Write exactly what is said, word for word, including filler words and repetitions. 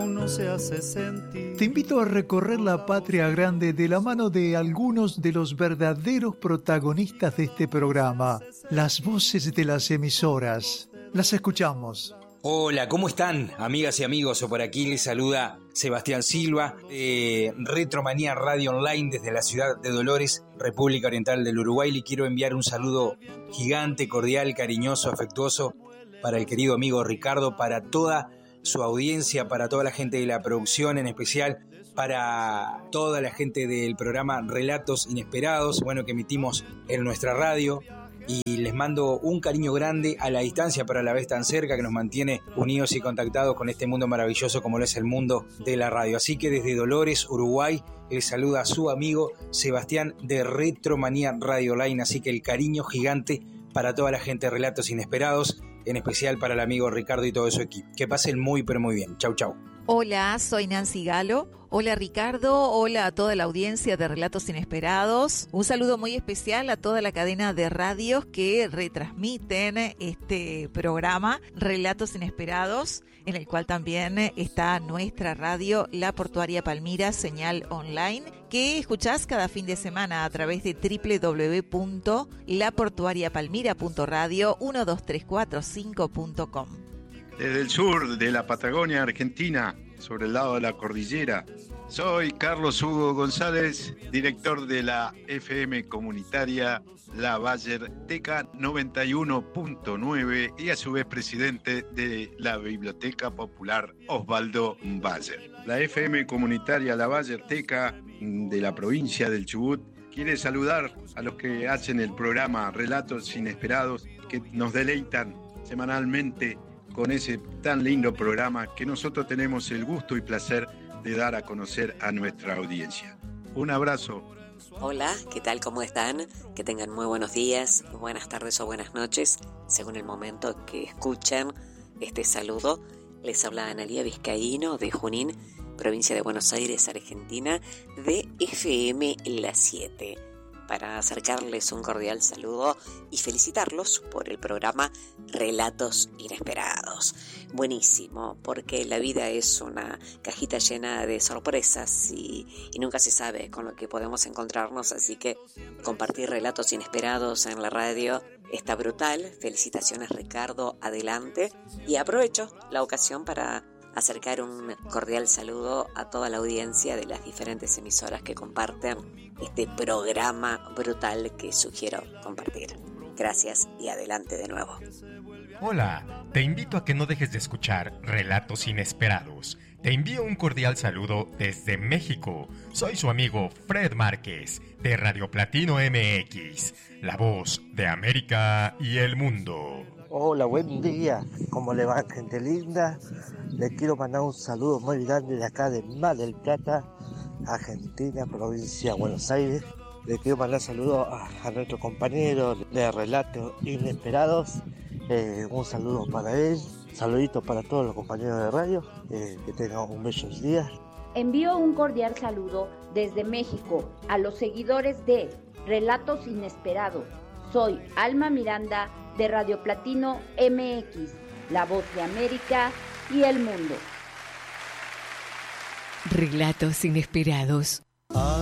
aún no se hace sentir. Te invito a recorrer la patria grande de la mano de algunos de los verdaderos protagonistas de este programa, las voces de las emisoras. Las escuchamos. Hola, ¿cómo están, amigas y amigos? O por aquí les saluda Sebastián Silva de Retromanía Radio Online desde la ciudad de Dolores, República Oriental del Uruguay. Le quiero enviar un saludo gigante, cordial, cariñoso, afectuoso para el querido amigo Ricardo, para toda su audiencia, para toda la gente de la producción, en especial para toda la gente del programa Relatos Inesperados, bueno, que emitimos en nuestra radio. Y les mando un cariño grande a la distancia, pero a la vez tan cerca, que nos mantiene unidos y contactados con este mundo maravilloso como lo es el mundo de la radio. Así que desde Dolores, Uruguay, les saluda a su amigo Sebastián de Retromanía Radio Online. Así que el cariño gigante para toda la gente de Relatos Inesperados, en especial para el amigo Ricardo y todo su equipo. Que pasen muy pero muy bien. Chau, chau. Hola, soy Nancy Galo. Hola Ricardo, hola a toda la audiencia de Relatos Inesperados. Un saludo muy especial a toda la cadena de radios que retransmiten este programa Relatos Inesperados, en el cual también está nuestra radio, La Portuaria Palmira, señal online, que escuchás cada fin de semana a través de doble u doble u doble u punto la portuaria palmira punto radio uno dos tres cuatro cinco punto com. Desde el sur de la Patagonia Argentina, sobre el lado de la cordillera, soy Carlos Hugo González, director de la F M comunitaria La Bayer Teca noventa y uno punto nueve y a su vez presidente de la Biblioteca Popular Osvaldo Bayer. La F M comunitaria La Bayer Teca de la provincia del Chubut quiere saludar a los que hacen el programa Relatos Inesperados, que nos deleitan semanalmente con ese tan lindo programa que nosotros tenemos el gusto y placer de dar a conocer a nuestra audiencia. Un abrazo. Hola, ¿qué tal? ¿Cómo están? Que tengan muy buenos días, buenas tardes o buenas noches, según el momento que escuchen este saludo. Les habla Analía Vizcaíno de Junín, provincia de Buenos Aires, Argentina, de F M La siete. Para acercarles un cordial saludo y felicitarlos por el programa Relatos Inesperados. Buenísimo, porque la vida es una cajita llena de sorpresas y, y nunca se sabe con lo que podemos encontrarnos, así que compartir Relatos Inesperados en la radio está brutal. Felicitaciones Ricardo, adelante. Y aprovecho la ocasión para acercar un cordial saludo a toda la audiencia de las diferentes emisoras que comparten este programa brutal que sugiero compartir. Gracias y adelante de nuevo. Hola, te invito a que no dejes de escuchar Relatos Inesperados. Te envío un cordial saludo desde México. Soy su amigo Fred Márquez de Radio Platino M X, la voz de América y el mundo. Hola, buen día. ¿Cómo le va, gente linda? Le quiero mandar un saludo muy grande de acá de Mar del Plata, Argentina, provincia de Buenos Aires. Le quiero mandar saludos a, a nuestro compañero de Relatos Inesperados. Eh, un saludo para él. Saludito para todos los compañeros de radio. Eh, que tengan un bello día. Envío un cordial saludo desde México a los seguidores de Relatos Inesperados. Soy Alma Miranda de Radio Platino M X, la voz de América y el mundo. Relatos Inesperados.